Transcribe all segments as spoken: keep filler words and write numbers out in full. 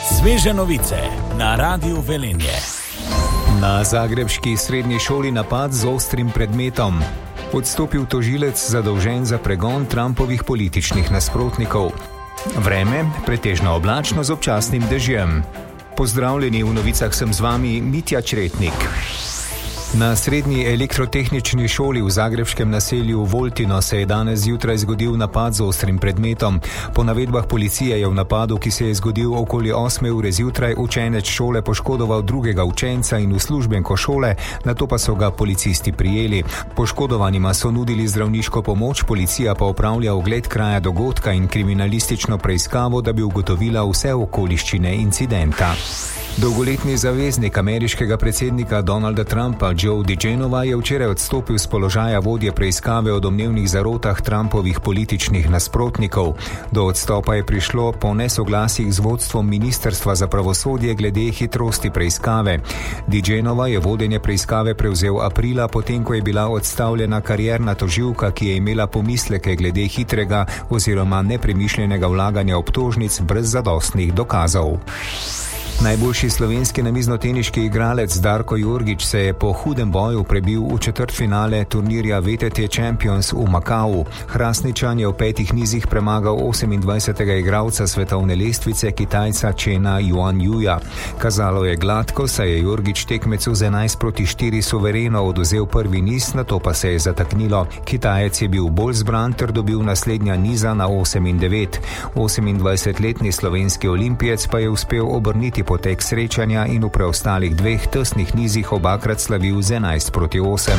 Sveže novice na Radiu Velenje. Na zagrebški srednji šoli napad z ostrim predmetom. Odstopil tožilec zadolžen za pregon Trumpovih političnih nasprotnikov. Vreme pretežno oblačno z občasnim dežjem. Pozdravljeni, v novicah sem z vami Mitja Čretnik. Na srednji elektrotehnični šoli v zagrebškem naselju Voltino se je danes zjutraj zgodil napad z ostrim predmetom. Po navedbah policije je v napadu, ki se je zgodil okoli osme ure zjutraj, učenec šole poškodoval drugega učenca in uslužbenko šole, nato pa so ga policisti prijeli. Poškodovanima so nudili zdravniško pomoč, policija pa opravlja ogled kraja dogodka in kriminalistično preiskavo, da bi ugotovila vse okoliščine incidenta. Dolgoletni zaveznik ameriškega predsednika Donalda Trumpa Joe DiGenova je včeraj odstopil z položaja vodje preiskave o domnevnih zarotah Trumpovih političnih nasprotnikov. Do odstopa je prišlo po nesoglasjih z vodstvom Ministrstva za pravosodje glede hitrosti preiskave. DiGenova je vodenje preiskave prevzel aprila, potem ko je bila odstavljena karierna tožilka, ki je imela pomisleke glede hitrega oziroma nepremišljenega vlaganja obtožnic brez zadostnih dokazov. Najboljši slovenski namiznoteniški igralec Darko Jorgić se je po hudem boju prebil v četrtfinale turnirja V T T Champions v Makau. Hrastničan je v petih nizih premagal osemindvajsetega igralca svetovne lestvice, Kitajca Chena Yuan-Yuja. Kazalo je gladko, saj je Jorgić tekmecu z enajst proti štiri suvereno odvzel prvi niz, nato pa se je zataknilo. Kitajec je bil bolj zbran ter dobil naslednja niza na osem in devet. osemindvajsetletni slovenski olimpijec pa je uspel obrniti potek srečanja in v preostalih dveh tesnih nizih obakrat slavil z enajst proti osem.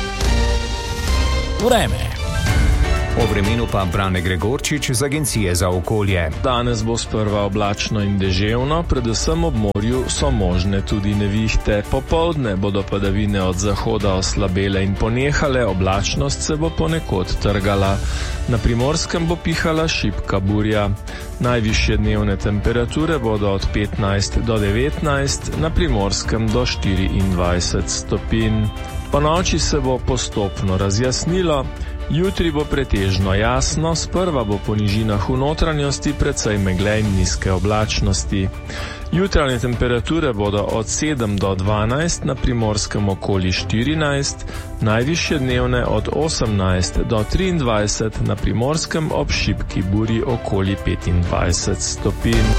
Vreme. O vremenu pa Brane Gregorčič z Agencije za okolje. Danes bo sprva oblačno in deževno, predvsem ob morju so možne tudi nevihte. Popoldne bodo padavine od zahoda oslabele in ponehale, oblačnost se bo ponekod trgala. Na Primorskem bo pihala šibka burja. Najvišje dnevne temperature bodo od petnajst do devetnajst, na Primorskem do štiriindvajset stopinj. Po noči se bo postopno razjasnilo. Jutri bo pretežno jasno, sprva bo po nižinah v notranjosti precej megle in nizke oblačnosti. Jutranje temperature bodo od sedem do dvanajst, na Primorskem okoli štirinajst, najvišje dnevne od osemnajst do triindvajset, na Primorskem ob šibki burji okoli petindvajset stopinj.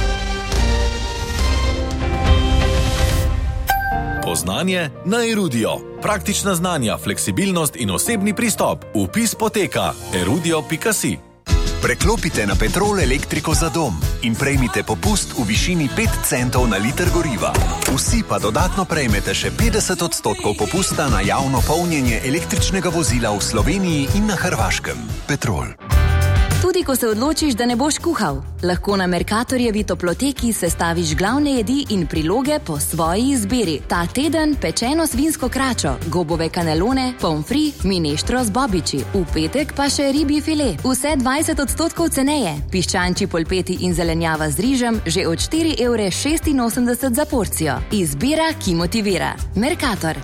Poznanje na Erudio. Praktična znanja, fleksibilnost in osebni pristop. Vpis poteka erudio pika si. Preklopite na Petrol elektriko za dom in prejmite popust v višini pet centov na liter goriva. Vsi pa dodatno prejmete še petdeset odstotkov popusta na javno polnjenje električnega vozila v Sloveniji in na Hrvaškem. Petrol. Tudi ko se odločiš, da ne boš kuhal, lahko na Mercatorjevi toploteki sestaviš glavne jedi in priloge po svoji izbiri. Ta teden pečeno svinsko kračo, gobove kanelone, pomfri, mineštro z bobiči. V petek pa še ribji file. Vse dvajset odstotkov ceneje. Piščančji polpeti in zelenjava z rižem že od štiri evre šestinosemdeset za porcijo. Izbira, ki motivira. Mercator.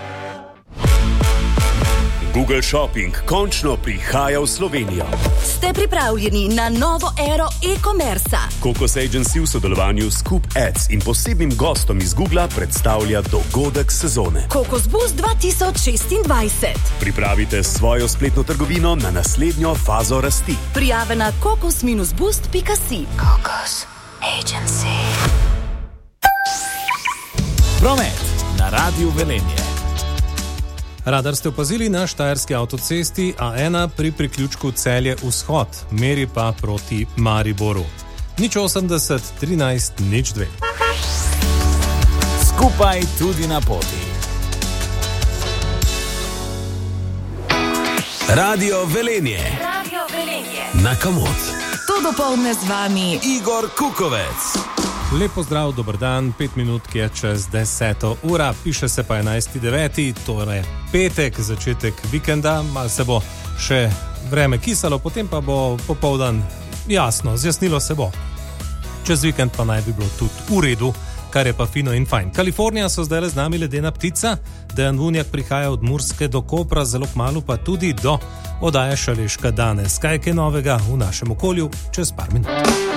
Google Shopping končno prihaja v Slovenijo. Ste pripravljeni na novo ero e-commerca? Kokos Agency v sodelovanju s Coop Ads in posebnim gostom iz Googla predstavlja dogodek sezone. Kokos Boost dva tisoč šestindvajset. Pripravite svojo spletno trgovino na naslednjo fazo rasti. Prijave na kokos boost pika si. Kokos Agency. Promet na Radiu Velenje. Radar ste opazili na štajerski avtocesti A ena pri priključku Celje vzhod, meri pa proti Mariboru. nič osemdeset, trinajst, nič dve. Skupaj tudi na poti. Radio Velenje. Radio Velenje. Na Komod. To dopoldne z vami Igor Kukovec. Lepo zdrav, dober dan, pet minut je čez deseto ura, piše se pa enajsti deveti, torej petek, začetek vikenda, malo se bo še vreme kisalo, potem pa bo popoldan jasno, zjasnilo se bo. Čez vikend pa naj bi bilo tudi v redu, kar je pa fino in fajn. Kalifornija so zdaj z nami ledena ptica, Dejan Vunjak prihaja od Murske do Kopra, zelo kmalu pa tudi do oddaje Šaleška danes. Kaj je novega v našem okolju čez par minut.